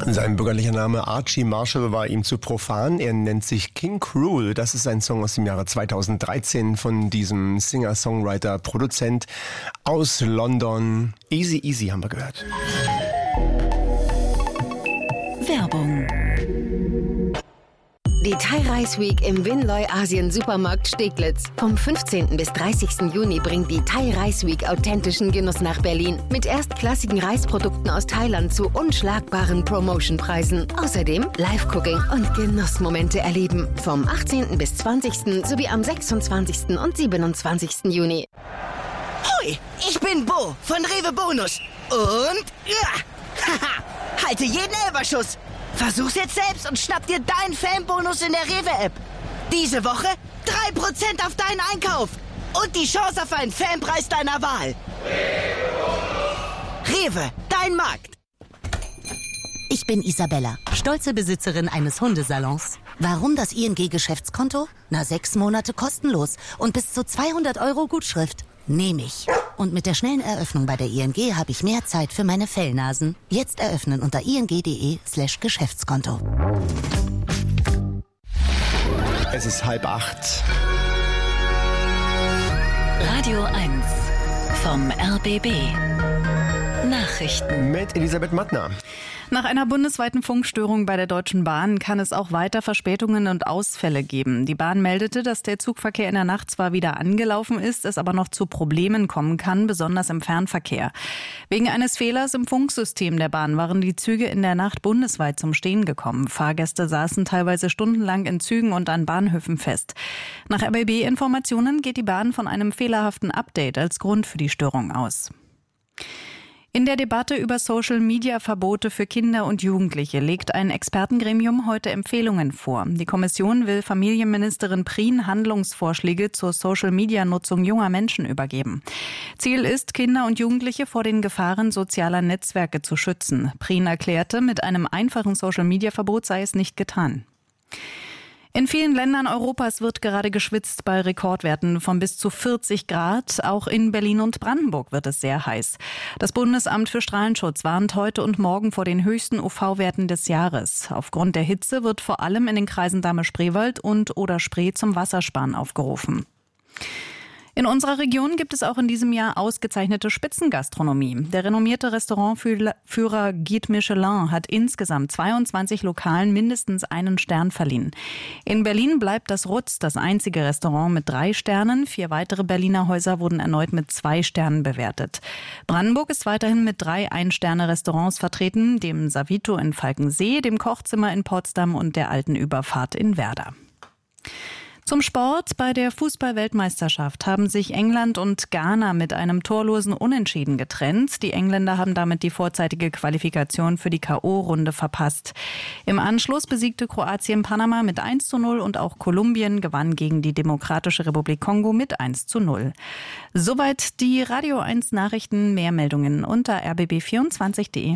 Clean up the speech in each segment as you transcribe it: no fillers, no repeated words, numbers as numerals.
Sein bürgerlicher Name Archie Marshall war ihm zu profan. Er nennt sich King Krule. Das ist ein Song aus dem Jahre 2013 von diesem Singer-Songwriter, Produzent aus London. Easy Easy haben wir gehört. Werbung. Die Thai Rice Week im Winloy Asien Supermarkt Steglitz. Vom 15. bis 30. Juni bringt die Thai Rice Week authentischen Genuss nach Berlin. Mit erstklassigen Reisprodukten aus Thailand zu unschlagbaren Promotionpreisen. Außerdem Live-Cooking und Genussmomente erleben. Vom 18. bis 20. sowie am 26. und 27. Juni. Hoi, ich bin Bo von Rewe Bonus. Und halte jeden Elberschuss. Versuch's jetzt selbst und schnapp dir deinen Fanbonus in der Rewe-App. Diese Woche 3% auf deinen Einkauf. Und die Chance auf einen Fanpreis deiner Wahl. Rewe, dein Markt. Ich bin Isabella, stolze Besitzerin eines Hundesalons. Warum das ING-Geschäftskonto? 6 Monate kostenlos und bis zu 200 € Gutschrift. Nehme ich. Und mit der schnellen Eröffnung bei der ING habe ich mehr Zeit für meine Fellnasen. Jetzt eröffnen unter ing.de/Geschäftskonto. Es ist 7:30. Radio 1 vom RBB. Nachrichten. Mit Elisabeth Mattner. Nach einer bundesweiten Funkstörung bei der Deutschen Bahn kann es auch weiter Verspätungen und Ausfälle geben. Die Bahn meldete, dass der Zugverkehr in der Nacht zwar wieder angelaufen ist, es aber noch zu Problemen kommen kann, besonders im Fernverkehr. Wegen eines Fehlers im Funksystem der Bahn waren die Züge in der Nacht bundesweit zum Stehen gekommen. Fahrgäste saßen teilweise stundenlang in Zügen und an Bahnhöfen fest. Nach RBB-Informationen geht die Bahn von einem fehlerhaften Update als Grund für die Störung aus. In der Debatte über Social-Media-Verbote für Kinder und Jugendliche legt ein Expertengremium heute Empfehlungen vor. Die Kommission will Familienministerin Prien Handlungsvorschläge zur Social-Media-Nutzung junger Menschen übergeben. Ziel ist, Kinder und Jugendliche vor den Gefahren sozialer Netzwerke zu schützen. Prien erklärte, mit einem einfachen Social-Media-Verbot sei es nicht getan. In vielen Ländern Europas wird gerade geschwitzt bei Rekordwerten von bis zu 40 Grad. Auch in Berlin und Brandenburg wird es sehr heiß. Das Bundesamt für Strahlenschutz warnt heute und morgen vor den höchsten UV-Werten des Jahres. Aufgrund der Hitze wird vor allem in den Kreisen Dahme-Spreewald und Oder-Spree zum Wassersparen aufgerufen. In unserer Region gibt es auch in diesem Jahr ausgezeichnete Spitzengastronomie. Der renommierte Restaurantführer Guide Michelin hat insgesamt 22 Lokalen mindestens einen Stern verliehen. In Berlin bleibt das Rutz das einzige Restaurant mit 3 Sternen. 4 weitere Berliner Häuser wurden erneut mit 2 Sternen bewertet. Brandenburg ist weiterhin mit 3 Ein-Sterne-Restaurants vertreten, dem Savito in Falkensee, dem Kochzimmer in Potsdam und der Alten Überfahrt in Werder. Zum Sport. Bei der Fußball-Weltmeisterschaft haben sich England und Ghana mit einem torlosen Unentschieden getrennt. Die Engländer haben damit die vorzeitige Qualifikation für die K.O.-Runde verpasst. Im Anschluss besiegte Kroatien Panama mit 1:0 und auch Kolumbien gewann gegen die Demokratische Republik Kongo mit 1:0. Soweit die Radio 1 Nachrichten. Mehr Meldungen unter rbb24.de.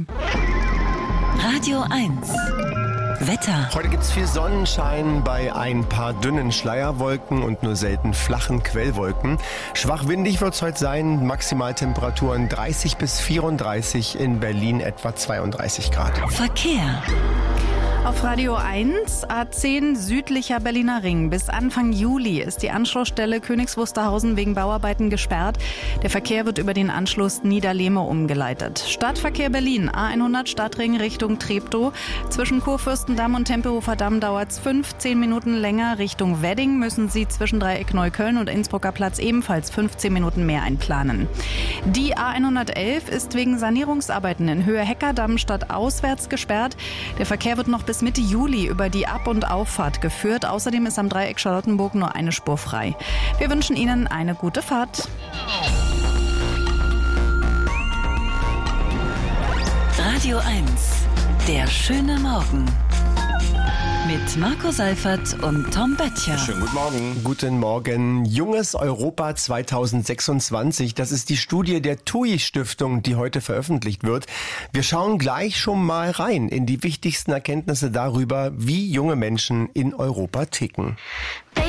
Radio 1 Wetter. Heute gibt es viel Sonnenschein bei ein paar dünnen Schleierwolken und nur selten flachen Quellwolken. Schwach windig wird es heute sein, Maximaltemperaturen 30 bis 34, in Berlin etwa 32 Grad. Verkehr. Auf Radio 1, A10 südlicher Berliner Ring. Bis Anfang Juli ist die Anschlussstelle Königs Wusterhausen wegen Bauarbeiten gesperrt. Der Verkehr wird über den Anschluss Niederlehme umgeleitet. Stadtverkehr Berlin, A100 Stadtring Richtung Treptow. Zwischen Kurfürstendamm und Tempelhofer Damm dauert es 15 Minuten länger. Richtung Wedding müssen Sie zwischen Dreieck Neukölln und Innsbrucker Platz ebenfalls 15 Minuten mehr einplanen. Die A111 ist wegen Sanierungsarbeiten in Höhe Heckerdamm stadtauswärts gesperrt. Der Verkehr wird noch bis Mitte Juli über die Ab- und Auffahrt geführt. Außerdem ist am Dreieck Charlottenburg nur eine Spur frei. Wir wünschen Ihnen eine gute Fahrt. Radio 1, der schöne Morgen. Mit Marco Seifert und Tom Böttcher. Schönen guten Morgen. Guten Morgen. Junges Europa 2026, das ist die Studie der TUI-Stiftung, die heute veröffentlicht wird. Wir schauen gleich schon mal rein in die wichtigsten Erkenntnisse darüber, wie junge Menschen in Europa ticken.